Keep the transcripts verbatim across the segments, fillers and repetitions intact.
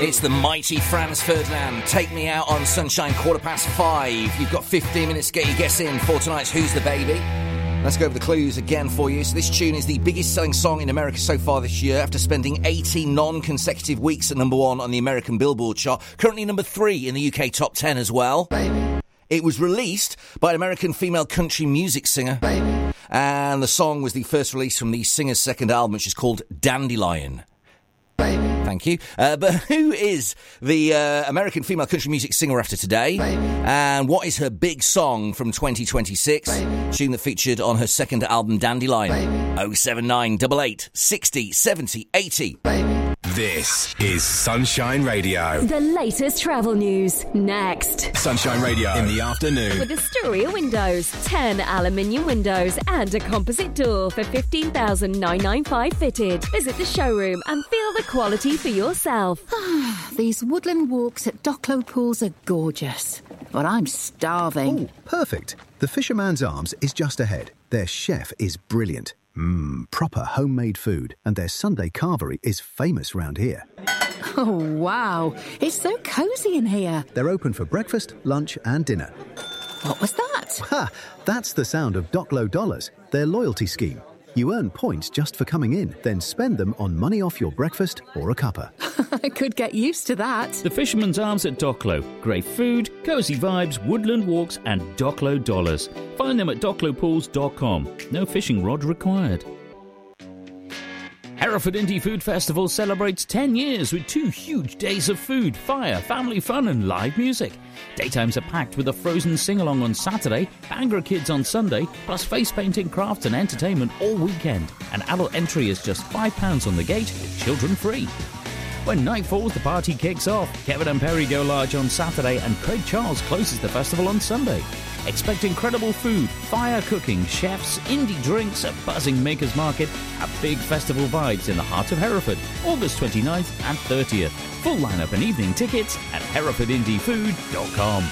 It's the mighty Franz Ferdinand. Take me out on Sunshine, quarter past five. You've got fifteen minutes to get your guess in for tonight's Who's the Baby. Let's go over the clues again for you. So this tune is the biggest selling song in America so far this year after spending eighty non-consecutive weeks at number one on the American Billboard chart. Currently number three in the U K top ten as well. Baby. It was released by an American female country music singer. Baby. And the song was the first release from the singer's second album, which is called Dandelion. Baby. Thank you. Uh, but who is the uh, American female country music singer after today? Baby. And what is her big song from twenty twenty-six? Baby. Tune that featured on her second album, Dandelion. oh seven nine eight eight sixty seventy eighty. Baby. This is Sunshine Radio. The latest travel news, next. Sunshine Radio in the afternoon. With Astoria Windows, ten aluminium windows and a composite door for fifteen thousand nine hundred ninety-five fitted. Visit the showroom and feel the quality for yourself. These woodland walks at Docklow Pools are gorgeous, but I'm starving. Oh, perfect. The Fisherman's Arms is just ahead. Their chef is brilliant. Mmm, proper homemade food, and their Sunday carvery is famous round here. Oh, wow. It's so cosy in here. They're open for breakfast, lunch and dinner. What was that? Ha! That's the sound of Docklow Dollars, their loyalty scheme. You earn points just for coming in, then spend them on money off your breakfast or a cuppa. I could get used to that. The Fisherman's Arms at Docklow. Great food, cosy vibes, woodland walks and Docklow dollars. Find them at docklow pools dot com. No fishing rod required. Hereford Indie Food Festival celebrates ten years with two huge days of food, fire, family fun and live music. Daytimes are packed with a Frozen sing-along on Saturday, Bhangra Kids on Sunday, plus face painting, crafts and entertainment all weekend. An adult entry is just five pounds on the gate, with children free. When night falls, the party kicks off. Kevin and Perry go large on Saturday and Craig Charles closes the festival on Sunday. Expect incredible food, fire cooking, chefs, indie drinks, a buzzing makers market, and big festival vibes in the heart of Hereford, August twenty-ninth and thirtieth. Full lineup and evening tickets at hereford indie food dot com.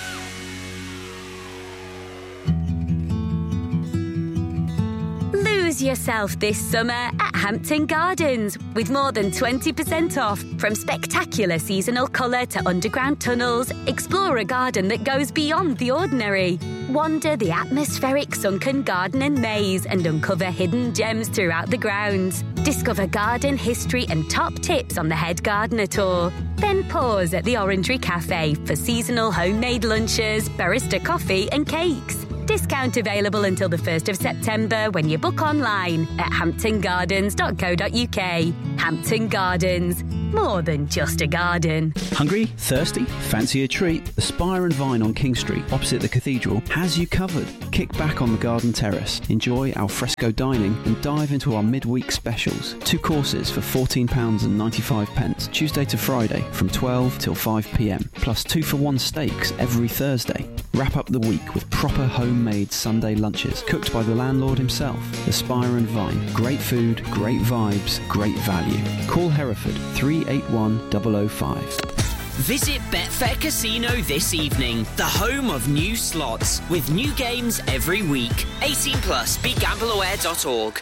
Lose yourself this summer at Hampton Gardens with more than twenty percent off. From spectacular seasonal colour to underground tunnels, explore a garden that goes beyond the ordinary. Wander the atmospheric sunken garden and maze and uncover hidden gems throughout the grounds. Discover garden history and top tips on the Head Gardener Tour. Then pause at the Orangery Cafe for seasonal homemade lunches, barista coffee and cakes. Discount available until the first of September when you book online at hampton gardens dot co dot uk. Hampton Gardens. More than just a garden. Hungry? Thirsty? Fancy a treat? The Spire and Vine on King Street, opposite the cathedral, has you covered. Kick back on the garden terrace, enjoy al fresco dining and dive into our midweek specials. Two courses for fourteen pounds ninety-five, Tuesday to Friday from twelve till five p m, plus two for one steaks every Thursday. Wrap up the week with proper homemade Sunday lunches, cooked by the landlord himself. The Spire and Vine. Great food, great vibes, great value. Call Hereford three eight one zero zero five. Visit Betfair Casino this evening, the home of new slots, with new games every week. eighteen plus, be gamble aware dot org.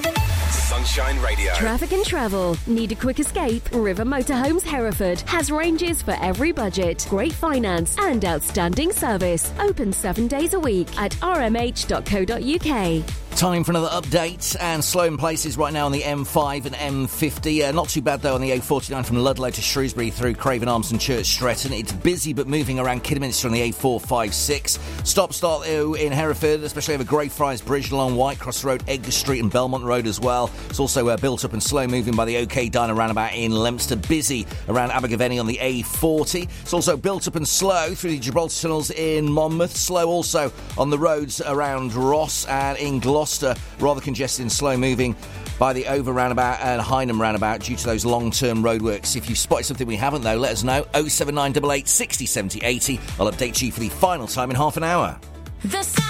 Sunshine Radio. Traffic and travel. Need a quick escape? River Motorhomes Hereford has ranges for every budget, great finance and outstanding service. Open seven days a week at r m h dot co dot u k. Time for another update, and slow in places right now on the M five and M fifty. Uh, not too bad, though, on the A forty-nine from Ludlow to Shrewsbury through Craven Arms and Church Stretton. It's busy but moving around Kidderminster on the A four fifty-six. Stop-start, though, in Hereford, especially over Greyfriars Bridge along Whitecross Road, Edgar Street and Belmont Road as well. It's also uh, built up and slow moving by the OK Diner roundabout in Leominster. Busy around Abergavenny on the A forty. It's also built up and slow through the Gibraltar tunnels in Monmouth. Slow also on the roads around Ross and in Gloucester. Rather congested and slow moving by the Over roundabout and Hynham roundabout due to those long-term roadworks. If you've spotted something we haven't, though, let us know. oh seven nine eight eight sixty seventy eighty. I'll update you for the final time in half an hour. The